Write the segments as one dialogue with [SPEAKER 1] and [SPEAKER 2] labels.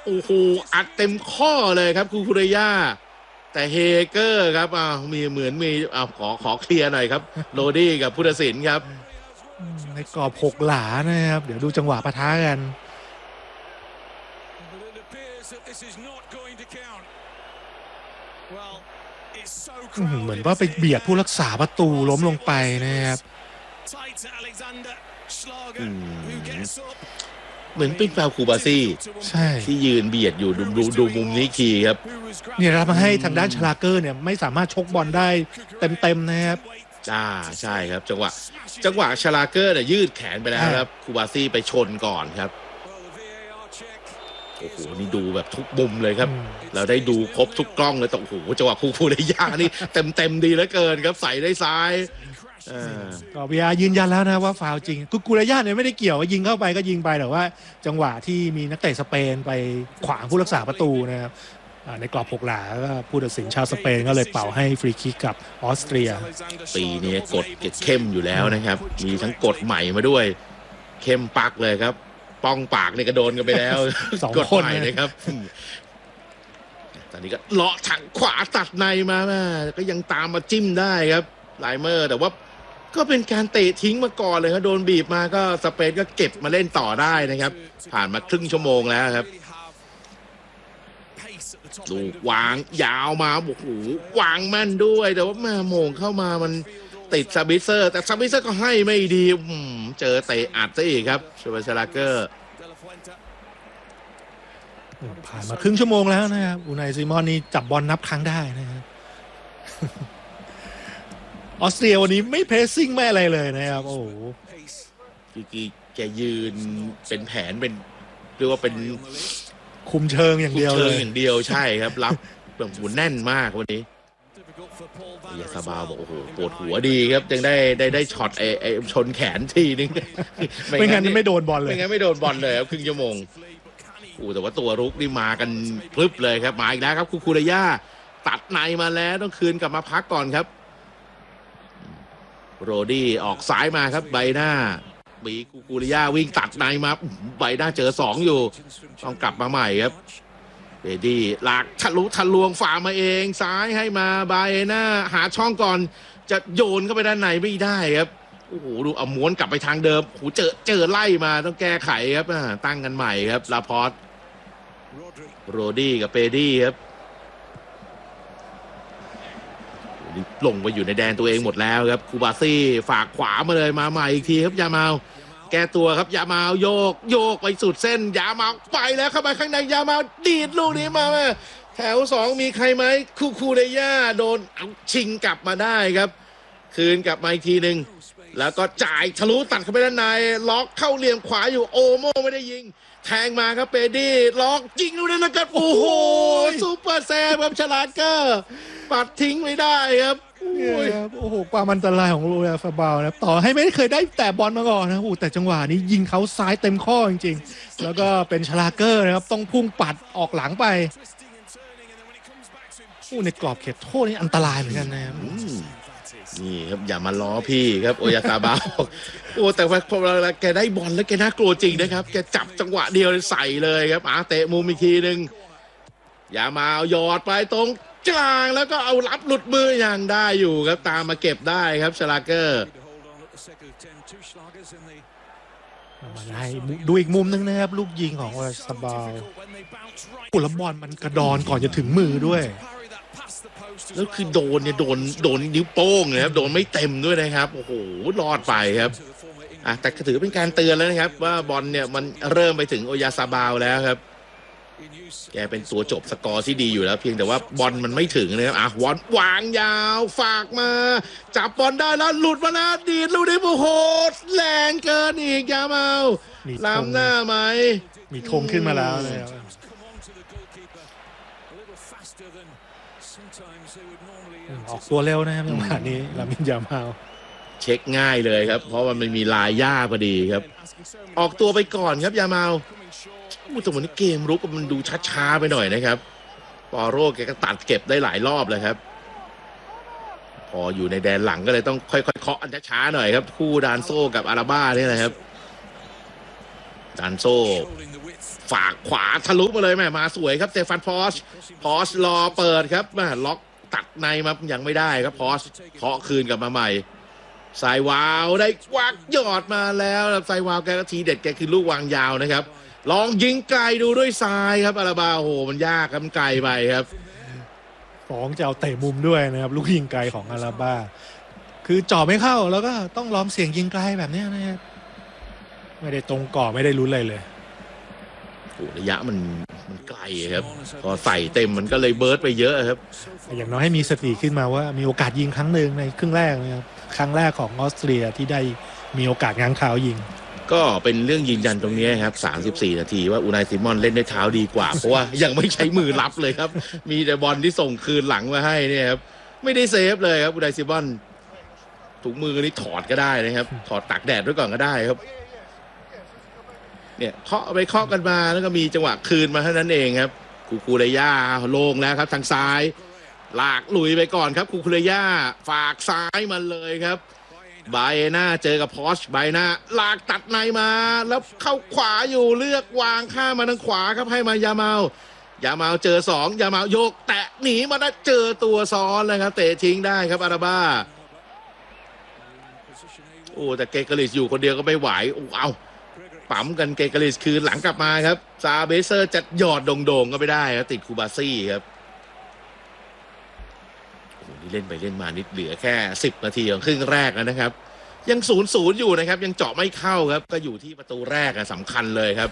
[SPEAKER 1] โอ้โหอัดเต็มข้อเลยครับคูคูเรย่าแต่เฮเกอร์ครับมีเหมือนมีขอเคลียร์หน่อยครับโรดี้กับพุทธศิลป์ครับ
[SPEAKER 2] ในกรอบ6 หลานะครับเดี๋ยวดูจังหวะปะทะกันเหมือนว่าไปเบียดผู้รักษาประตูล้มลงไปนะครับ
[SPEAKER 1] เหมือนเป็นฟาวคูบาซี่
[SPEAKER 2] ใช่
[SPEAKER 1] ที่ยืนเบียดอยู่ดูมุมนี้คีครับ
[SPEAKER 2] เนี่ยทำให้ทางด้านชลาเกอร์เนี่ยไม่สามารถชกบอลได้เต็มนะครับ
[SPEAKER 1] ใช่ครับจังหวะชลาเกอร์เนี่ยยืดแขนไปแล้วครับคูบาซี่ไปชนก่อนครับโอ้โหนี่ดูแบบทุกมุมเลยครับเราได้ดูครบทุกกล้องเลยแต่โอ้โหจังหวะคูเรย่านี่เต็มดีเหลือเกินครับใส่ได้ซ้าย
[SPEAKER 2] ก็VRยืนยันแล้วนะว่าฟาวจริงคูเรย่าเนี่ยไม่ได้เกี่ยวว่ายิงเข้าไปก็ยิงไปแต่ว่าจังหวะที่มีนักเตะสเปนไปขวางผู้รักษาประตูนะครับในกรอบ6 หลาก็ผู้ตัดสินชาวสเปนก็เลยเป่าให้ฟรีคิกกับออสเตรีย
[SPEAKER 1] ปีนี้กฎเข้มอยู่แล้วนะครับมีทั้งกฎใหม่มาด้วยเข้มปักเลยครับป้องปากนี่กระโดนกันไปแล้ว
[SPEAKER 2] กฎใหม่
[SPEAKER 1] นะครับตอนนี้ก็เลาะทางขวาตัดในมาก็ยังตามมาจิ้มได้ครับไลเมอร์แต่ว่าก็เป็นการเตะทิ้งมาก่อนเลยครับโดนบีบมาก็สเปนก็เก็บมาเล่นต่อได้นะครับผ่านมาครึ่งชั่วโมงแล้วครับลูกวางยาวมาโอ้โหวางแม่นด้วยแต่ว่ามาโมงเข้ามามันติดซาบิเซอร์แต่ซาบิเซอร์ก็ให้ไม่ดีเจอเตะอัดซะอีกครับชลาเกอร์
[SPEAKER 2] ผ่านมาครึ่งชั่วโมงแล้วนะครับอูไนซิมอนนี่จับบอลนับครั้งได้นะครับออสเตรียวันนี้ไม่เพรสซิ่งไม่อะไรเลยนะครับโอ้โห
[SPEAKER 1] แกยืนเป็นแผนเป็นเรียกว่าเป็น
[SPEAKER 2] คุมเชิงอย่างเดียวเลย
[SPEAKER 1] อย่างเดียวใช่ครับรับแบบหัวแน่นมากวันนี้ยาซาบาวบอกโอ้โหปวดหัวดีครับยังได้ช็อตไอชนแขนทีนึง
[SPEAKER 2] ไม่งั้นไม่โดนบอลเลย
[SPEAKER 1] ไม่งั้นไม่โดนบอลเลยครับครึ่งชั่วโมงแต่ว่าตัวรุกนี่มากันพลึบเลยครับมาอีกแล้วครับคูเรย่าตัดในมาแล้วต้องคืนกลับมาพักก่อนครับโรดี้ออกซ้ายมาครับใบหน้าบีคูเรย่าวิ่งตัดในมาใบหน้าเจอ2อยู่ต้องกลับมาใหม่ครับเบดี้หลักทะลวงฝ่ามาเองซ้ายให้มาใบหน้าหาช่องก่อนจะโยนเข้าไปด้านในไม่ได้ครับโอ้โหดูเอาม้วนกลับไปทางเดิมโอ้เจอไล่มาต้องแก้ไขครับตั้งกันใหม่ครับลาพอร์ตโรดี้กับเปดี้ครับลงไปอยู่ในแดนตัวเองหมดแล้วครับคูบาซี่ฝากขวามาเลยมาใหม่อีกทีครับยามาลแก้ตัวครับยามาลโยกไปสุดเส้นยามาลไปแล้วเข้าไปข้างในยามาลดีดลูกนี้มาแถว2มีใครไหมคูเรย่าโดนเอาชิงกลับมาได้ครับคืนกลับมาอีกทีหนึ่งแล้วก็จ่ายทะลุตัดเข้าไปด้านในล็อกเข้าเหลี่ยมขวาอยู่โอโม่ไม่ได้ยิงแทงมาครับเปดี้ล็อกยิงลูกนี้นะครับโอ้โหซูเปอร์เซฟครับชลาเกอร์ปัดทิ้งไม่ได้ครับ
[SPEAKER 2] โอ้โหความอันตรายของโรยาฟาบาลนะต่อให้ไม่เคยได้แต่บอลมาก่อนนะโอ้แต่จังหวะนี้ยิงเขาซ้ายเต็มข้อจริงๆแล้วก็เป็นชลาเกอร์นะครับต้องพุ่งปัดออกหลังไปในกรอบเขตโทษนี่อันตรายเหมือนกันนะครับ
[SPEAKER 1] นี่ครับอย่ามาล้อพี่ครับโอยาซาบาแต่ว่าพอแกได้บอลแล้วแกน่ากลัวจริงนะครับแกจับจังหวะเดียวใส่เลยครับเตะมุมอีกทีนึงอย่ามาหยอดไปตรงกลางแล้วก็เอารับหลุดมืออย่างได้อยู่ครับตามมาเก็บได้ครับชลาเกอร์
[SPEAKER 2] มาได้ดูอีกมุมนึงนะครับลูกยิงของโอยาซาบาลกุลบอลมันกระดอนก่อนจะถึงมือด้วย
[SPEAKER 1] แล้วคือโดนนิ้วโป้งนะครับโดนไม่เต็มด้วยนะครับโอ้โหรอดไปครับแต่ถือเป็นการเตือนแล้วนะครับว่าบอลเนี่ยมันเริ่มไปถึงโอยาซาบาลแล้วครับแกเป็นตัวจบสกอร์ที่ดีอยู่แล้วเพียงแต่ว่าบอลมันไม่ถึงนะครับวางยาวฝากมาจับบอลได้แล้วหลุดมาแล้วดีดลูกนี้โอ้โหแรงเกินอีกยามาล้ำหน้าไหม
[SPEAKER 2] มีธงขึ้นมาแล้วออกตัวเร็วนะครับจังหวะนี้ลามินยามาล
[SPEAKER 1] เช็คง่ายเลยครับเพราะมันมีลายหญ้าพอดีครับออกตัวไปก่อนครับยามาลแต่วันนี้เกมรุกมันดูช้าๆไปหน่อยนะครับปอโร่แกก็ตัดเก็บได้หลายรอบเลยครับพออยู่ในแดนหลังก็เลยต้องค่อยๆเคาะอันช้าๆหน่อยครับคู่ดานโซ่กับอาราบ้านี่แหละครับดานโซ่ฝากขวาทะลุมาเลยแม่มาสวยครับสเตฟานพอชรอเปิดครับแม่ล็อกตัดในมายังไม่ได้ครับพอชเคาะคืนกลับมาใหม่สายวาวได้วางยอดมาแล้วสายวาวแกก็ทีเด็ดแกคือลูกวางยาวนะครับลองยิงไกลดูด้วยซ้ายครับอาราบาโอ้โหมันยากครับมันไกลไปครับ
[SPEAKER 2] ฟ้องจะเอาเตะมุมด้วยนะครับลูกยิงไกลของอาราบาคือจ่อไม่เข้าแล้วก็ต้องล้อมเสียงยิงไกลแบบนี้นะครับไม่ได้ตรงกรอบไม่ได้ลุ้นอะไรเลย
[SPEAKER 1] โอ้ระยะมันไกลครับพอใส่เต็มมันก็เลยเบิร์ดไปเยอะครับ
[SPEAKER 2] อย่างน้อยให้มีสติขึ้นมาว่ามีโอกาสยิงครั้งหนึ่งในครึ่งแรกนะครับครั้งแรกของออสเตรียที่ได้มีโอกาสง้างเท้ายิง
[SPEAKER 1] ก็เป็นเรื่องยืนยันตรงนี้ครับ34 นาทีว่าอูนายซิมอนเล่นด้วยเท้าดีกว่าเพราะว่ายังไม่ใช้มือรับเลยครับมีแต่บอลที่ส่งคืนหลังมาให้เนี่ยครับไม่ได้เซฟเลยครับอูนายซิมอนถุงมือนี้ถอดก็ได้นะครับถอดตากแดดด้วยก่อนก็ได้ครับเนี่ยเคาะไปเคาะกันมาแล้วก็มีจังหวะคืนมาเท่านั้นเองครับคูเรย่าโล่งแล้วครับทางซ้ายลากลุยไปก่อนครับคูเรย่าฝากซ้ายมันเลยครับไบน่าเจอกับพอชไบน่าลากตัดในมาแล้วเข้าขวาอยู่เลือกวางข้ามมาทางขวาครับให้มายาเมาเจอ2ยาเมาโยกแตะหนีมาได้เจอตัวซ้อนเลยครับเตะทิ้งได้ครับอาราบาโอ้แต่เกเกลิสอยู่คนเดียวก็ไม่ไหวเอาปั๊มกันเกเกลิสคืนหลังกลับมาครับซาเบเซอร์จัดหยอดโด่งๆก็ไม่ได้ครับติดคูบาซี่ครับโอ้นี่เล่นไปเล่นมานิดเหลือแค่10 นาทีของครึ่งแรกนะครับยัง0-0อยู่นะครับยังเจาะไม่เข้าครับก็อยู่ที่ประตูแรกสำคัญเลยครับ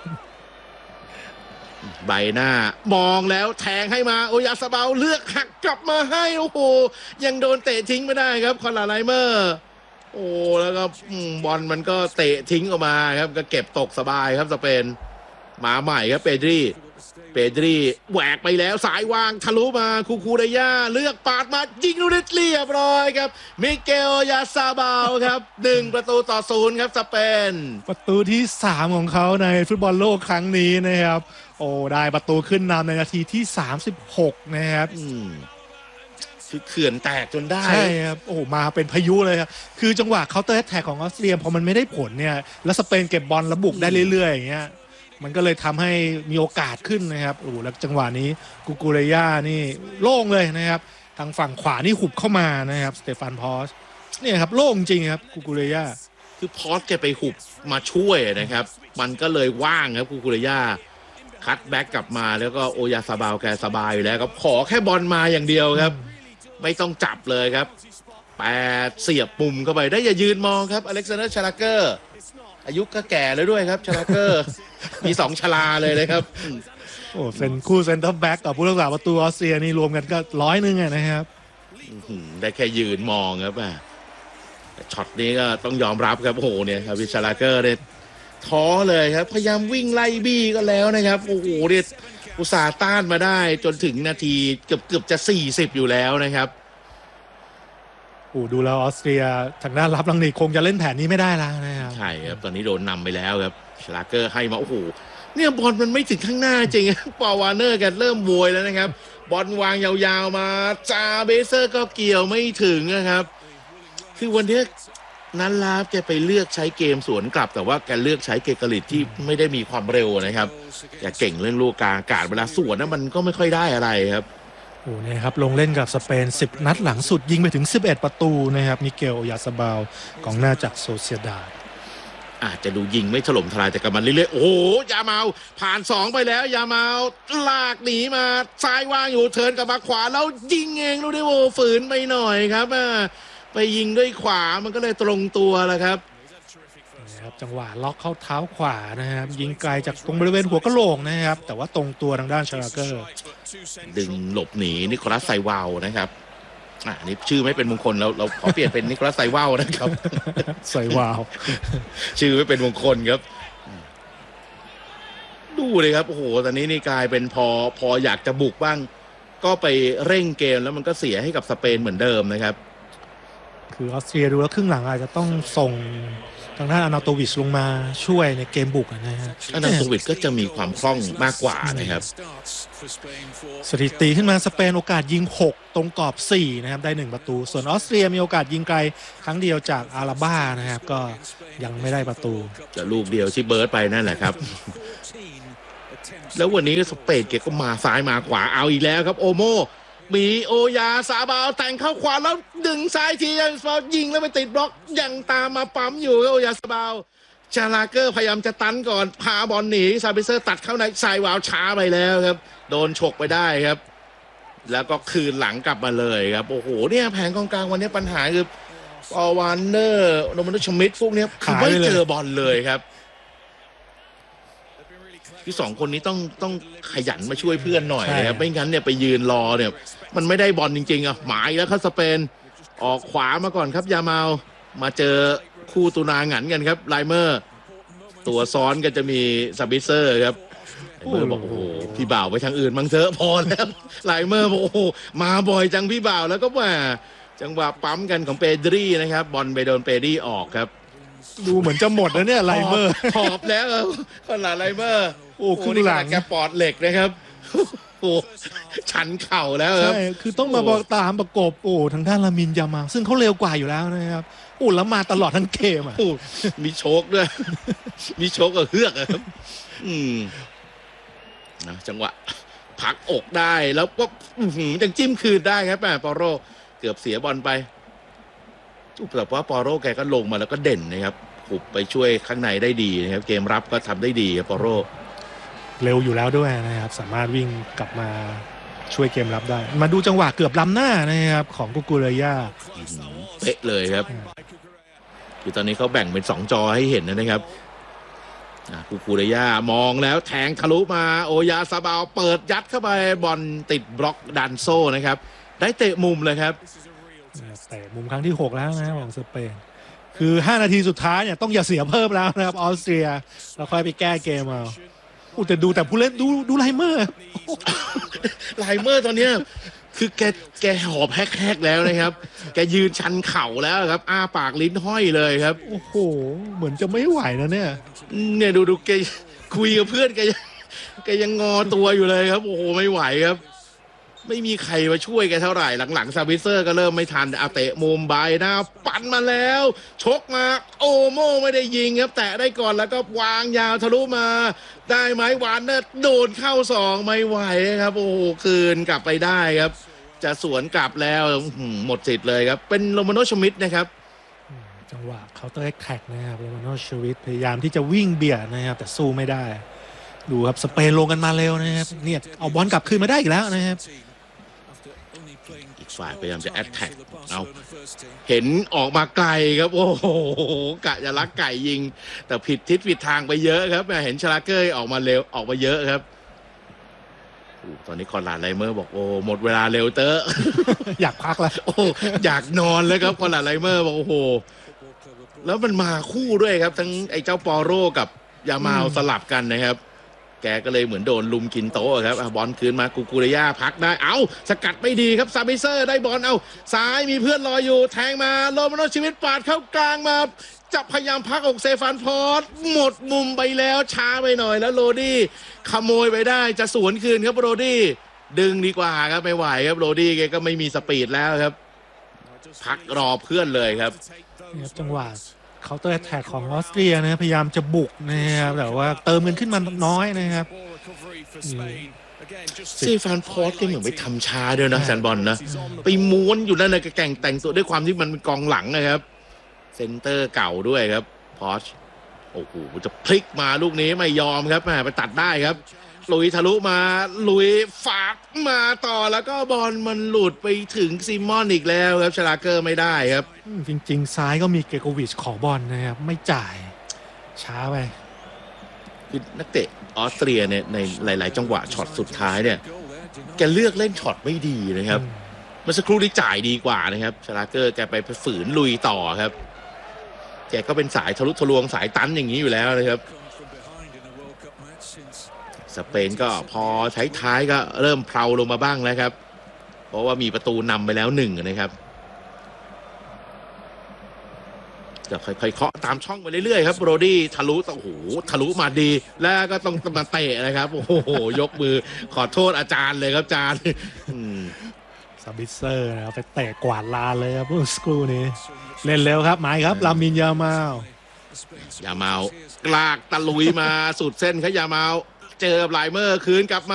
[SPEAKER 1] ใบหน้ามองแล้วแทงให้มาโอยาสเบาเลือกหักกลับมาให้โอ้โหยังโดนเตะทิ้งไม่ได้ครับคอนลาไลเมอร์โอ้แล้วก็บอลมันก็เตะทิ้งออกมาครับก็เก็บตกสบายครับสเปนมาใหม่ครับเปดรีแหวกไปแล้วสายวางทะลุมาคูเรย่าเลือกปาดมายิงลูกนี้เรียบร้อยครับมิเกลยาซาบาลครับ1-0ครับสเปน
[SPEAKER 2] ประตูที่3ของเขาในฟุตบอลโลกครั้งนี้นะครับโอ้ได้ประตูขึ้นนำในนาทีที่36นะครับ
[SPEAKER 1] คือเขื่อนแตกจนได้
[SPEAKER 2] ใช่ครับโอ้มาเป็นพายุเลยครับคือจังหวะเคาน์เตอร์แอทแทกของออสเตรียพอมันไม่ได้ผลเนี่ยแล้วสเปนเก็บบอลระบุกได้เรื่อยๆอย่างเงี้ยมันก็เลยทำให้มีโอกาสขึ้นนะครับโอ้แล้วจังหวะนี้กูเรย่านี่โล่งเลยนะครับทางฝั่งขวานี่หุบเข้ามานะครับสเตฟานพอสเนี่ยครับโล่งจริงครับกูเรย่า
[SPEAKER 1] คือพอสแกไปหุบมาช่วยนะครับมันก็เลยว่างครับกูเรย่าคัตแบ็กกลับมาแล้วก็โอยาซาบาลแกสบายอยู่แล้วครับขอแค่บอลมาอย่างเดียวครับไม่ต้องจับเลยครับเสียบปุ่มเข้าไปได้อย่ายืนมองครับอเล็กซานเดอร์ชาลาเกอร์อายุก็แก่แล้วด้วยครับชาลาเกอร์มี2 ชลาเลยนะครับ
[SPEAKER 2] โอ้เป็นคู่เซนเตอร์แบ็กกับผู้รักษาประตูออสเตรียนี่รวมกันก็100นะครับ
[SPEAKER 1] ได้แค่ยืนมองครับช็อตนี้ก็ต้องยอมรับครับโอ้โหเนี่ยครับชาลาเกอร์เนี่ยท้อเลยครับพยายามวิ่งไล่บี้ก็แล้วนะครับโอ้โหเนี่ยอุตส่าห์ต้านมาได้จนถึงนาทีเกือบจะ40อยู่แล้วนะครับ
[SPEAKER 2] โอ้ดูแล้วออสเตรียทางด้านรับลังนิคงจะเล่นแผนนี้ไม่ได้แล้วนะครับ
[SPEAKER 1] ใช่ครับตอนนี้โดนนำไปแล้วครับชลาเกอร์ให้มาโอ้โหเนี่ยบอลมันไม่ถึงข้างหน้าจริงปาวาเนอร์กันเริ่มโวยแล้วนะครับบอลวางยาวๆมาจาเบเซอร์ก็เกี่ยวไม่ถึงนะครับคือวันนี้นั้นลาฟแกไปเลือกใช้เกมสวนกลับแต่ว่าแกเลือกใช้เกกลิตที่ไม่ได้มีความเร็วนะครับแกเก่งเรื่องลูกกลางอากาศเวลาสวนนะมันก็ไม่ค่อยได้อะไรครับ
[SPEAKER 2] โอ้เนี่ยครับลงเล่นกับสเปน10 นัดหลังสุดยิงไปถึง11 ประตูนะครับมิเกลยาซาบาลกองหน้าจากโซเซียดาด
[SPEAKER 1] อาจจะดูยิงไม่ถล่มทลายแต่กับมันเรื่อยๆโอ้โหยาเมาผ่าน2ไปแล้วยาเมาลากหนีมาซ้ายวางอยู่เทิร์นกลับมาขวาแล้วยิงเองดูดิโว้ฝืนไปหน่อยครับไปยิงด้วยขวามันก็เลยตรงตัวแหละครับ
[SPEAKER 2] จังหวะล็อกเข้าเท้าขวานะครับยิงไกลจากตรงบริเวณหัวกะโหลกนะครับแต่ว่าตรงตัวทางด้านชาลาเกอร์
[SPEAKER 1] ดึงหลบหนีนิโคลัสไซวาลนะครับนี่ชื่อไม่เป็นมงคลเราขอเปลี่ยนเป็นนิโคลัสไซวาลนะครับ
[SPEAKER 2] ไซวาล
[SPEAKER 1] ชื่อไม่เป็นมงคลครับดูเลยครับโอ้โหตอนนี้นี่กลายเป็นพออยากจะบุกบ้างก็ไปเร่งเกมแล้วมันก็เสียให้กับสเปนเหมือนเดิมนะครับ
[SPEAKER 2] คือออสเตรียดูแล้วครึ่งหลังอาจจะต้องส่งทางด้านอานาโตวิชลงมาช่วยในเกมบุกนะฮะ
[SPEAKER 1] อานาโตวิชก็จะมีความคล่องมากกว่านะครับ
[SPEAKER 2] สถิติขึ้นมาสเปนโอกาสยิง6ตรงกรอบ4นะครับได้1 ประตูส่วนออสเตรียมีโอกาสยิงไกลครั้งเดียวจากอาราบ้านะครับก็ยังไม่ได้ประตู
[SPEAKER 1] จะลูกเดียวที่เบิร์ดไปนั่นแหละครับแล้ววันนี้สเปนเกก็มาซ้ายมาขวาเอาอีกแล้วครับโอโมมีโอยาซาบาวแต่งเข้าขวาแล้วดึงซ้ายทียังยิงแล้วไปติดบล็อกยังตามมาปั๊มอยู่โอยาซาบาวชาลาเกอร์พยายามจะตันก่อนพาบอลหนีซาบิเซอร์ตัดเข้าในไซวาวช้าไปแล้วครับโดนฉกไปได้ครับแล้วก็คืนหลังกลับมาเลยครับโอ้โหเนี่ยแผงกองกลางวันนี้ปัญหาคืออวานเนอร์โรมานุชมิดพวกนี้คือไม่เจอบอลเลยครับที่สองคนนี้ต้องขยันมาช่วยเพื่อนหน่อยนะครับไม่งั้นเนี่ยไปยืนรอเนี่ยมันไม่ได้บอลจริงๆอ่ะหมายแล้วครับสเปนออกขวามาก่อนครับยามาลมาเจอคู่ตุนาหงันกันครับไลเมอร์ตัวซ้อนก็จะมีซาบิเซอร์ครับไลเมอร์บอกโอ้โหพี่บ่าวไปทางอื่นมั้งเถอะพอแล้วไลเมอร์บอกโอ้โหมาบ่อยจังพี่บ่าวแล้วก็ว่าจังหวะปั๊มกันของเปดรี่นะครับบอลไปโดนเปดี้ออกครับ
[SPEAKER 2] ดูเหมือนจะหมดแล้วเนี่ยไลเมอร์
[SPEAKER 1] หอบแล้วขนาดไลเมอร์
[SPEAKER 2] โอ้คือหลัง
[SPEAKER 1] แกปอดเหล็กนะครับโอ้ชันเข่าแล้วครับ
[SPEAKER 2] ใช่คือต้องมาบอกตามประกบโอ้ทางด้านลามินยามาซึ่งเขาเร็วกว่าอยู่แล้วนะครับโอ้แล้วมาตลอดทั้งเกมอ่ะ
[SPEAKER 1] มีโชคด้วยมีโชคกับเฮือกครับนะจังหวะผักอกได้แล้วก็ยังจิ้มคืนได้ครับแม่ปอโรเกือบเสียบอลไปแต่ว่าปอโรแกก็ลงมาแล้วก็เด่นนะครับขุบไปช่วยข้างในได้ดีนะครับเกมรับก็ทำได้ดีครับปอโร
[SPEAKER 2] เร็วอยู่แล้วด้วยนะครับสามารถวิ่งกลับมาช่วยเกมรับได้มาดูจังหวะเกือบล้ำหน้านะครับของกุกุเรย่า
[SPEAKER 1] เป๊ะเลยครับคือตอนนี้เขาแบ่งเป็น2จอให้เห็นนะครับกุกุเรย่ามองแล้วแทงทะลุมาโอยาซาบาวเปิดยัดเข้าไปบอลติดบล็อกดันโซ่นะครับได้เตะมุมเลยครับ
[SPEAKER 2] เตะมุมครั้งที่6แล้วนะของสเปนคือ5นาทีสุดท้ายเนี่ยต้องอย่าเสียเพิ่มแล้วนะครับออสเตรียแล้วค่อยไปแก้เกมเอาแต่ดูแต่ผู้เล่นดูไลเมอร์
[SPEAKER 1] ตอนเนี้ยคือแกหอบแฮกแล้วนะครับแกยืนชันเข่าแล้วครับอ้าปากลิ้นห้อยเลยครับ
[SPEAKER 2] โอ้โหเหมือนจะไม่ไหวนะเนี่ย
[SPEAKER 1] ดูแกคุยกับเพื่อนแกยังงอตัวอยู่เลยครับโอ้โหไม่ไหวครับไม่มีใครมาช่วยแกเท่าไหร่หลังๆซาบิเซอร์ก็เริ่มไม่ทันเตะมุมใบหน้าปั่นมาแล้วชกมาโอโม่ไม่ได้ยิงครับแตะได้ก่อนแล้วก็วางยาวทะลุมาได้ไหมหวานเนอร์โดนเข้า2ไม่ไหวครับโอ้โหคืนกลับไปได้ครับจะสวนกลับแล้วหมดสิทธิ์เลยครับเป็นโรมาโนชมิดนะครับ
[SPEAKER 2] จังหวะเคาน์เตอร์แท็กนะครับโรมาโนชมิดพยายามที่จะวิ่งเบียดนะครับแต่สู้ไม่ได้ดูครับสเปนลงกันมาเร็วนะครับเนี่ยเอาบอลกลับคืนมาได้อีกแล้วนะครับ
[SPEAKER 1] ฝ่ายพยายามจะแอตแทกเอาเห็นออกมาไกลครับโอ้โหกะจะลักไก่ยิงแต่ผิดทิศผิดทางไปเยอะครับเห็นชลาเกอร์ออกมาเร็วออกมาเยอะครับตอนนี้คอนราดไลเมอร์บอกโอ้หมดเวลาเร็วเตอะ
[SPEAKER 2] อยากพักแล้ว
[SPEAKER 1] โอ้อยากนอนแล้วครับคอนราดไลเมอร์บอกโอ้โหแล้วมันมาคู่ด้วยครับทั้งไอ้เจ้าปอโรกับยามาลสลับกันนะครับแกก็เลยเหมือนโดนลุมกินโต๊ะครับบอลคืนมากุกุเรย่าพักได้สกัดไม่ดีครับซาบิเซอร์ได้บอลซ้ายมีเพื่อนรออยู่แทงมาโรมาโนชีวิตปาดเข้ากลางมาจะพยายามพักอกเซฟานพอร์ตหมดมุมไปแล้วช้าไปหน่อยแล้วโรดี้ขโมยไปได้จะสวนคืนครับโรดี้ดึงดีกว่าครับไม่ไหวครับโรดี้แกก็ไม่มีสปีดแล้วครับพักรอเพื่อนเลยครับ
[SPEAKER 2] จังหวะเคาน์เตอร์แท็กของออสเตรียนะพยายามจะบุกนะครับแต่ว่าเติมเงินขึ้นมาน้อยนะครับ
[SPEAKER 1] ซีฟานพอร์ตก็เหมือนไปทำช้าด้วยนะแซนบอลนะไปม้วนอยู่นั่นนะแก่งแต่งตัวด้วยความที่มันเป็นกองหลังนะครับเซนเตอร์เก่าด้วยครับพอร์ตโอ้โหจะพลิกมาลูกนี้ไม่ยอมครับไปตัดได้ครับลุยทะลุมาลุยฝากมาต่อแล้วก็บอลมันหลุดไปถึงซิมอนอีกแล้วครับชลาเกอร์ไม่ได้ครับ
[SPEAKER 2] จริงๆซ้ายก็มีเกโกวิชขอบอลนะครับไม่จ่ายช้าไป
[SPEAKER 1] คือนักเตะออสเตรียเนี่ยในหลายๆจังหวะช็อตสุดท้ายเนี่ยแกเลือกเล่นช็อตไม่ดีนะครับเมื่อสักครู่ที่จ่ายดีกว่านะครับชลาเกอร์แกไปฝืนลุยต่อครับแกก็เป็นสายทะลุทะลวงสายตันอย่างนี้อยู่แล้วนะครับสเปนก็พอใช้ท้ายก็เริ่มเพลาลงมาบ้างแล้วครับเพราะว่ามีประตูนำไปแล้ว1นะครับจะค่อยๆเคาะตามช่องไปเรื่อยๆครับโรดี้ทะลุโอ้โหทะลุมาดีแล้วก็ต้องมาเตะนะครับโอ้โหยกมือขอโทษอาจารย์เลยครับอาจารย์
[SPEAKER 2] ซาบิเซอร์นะครับไปเตะกวาดลานเลยครับเมื่อสักครู่นี้เล่นเร็วครับหมายครับลามินยามาล
[SPEAKER 1] กลากตะลุยมาสุดเส้นครับยามาลเจอกับไลเมอร์คืนกลับมา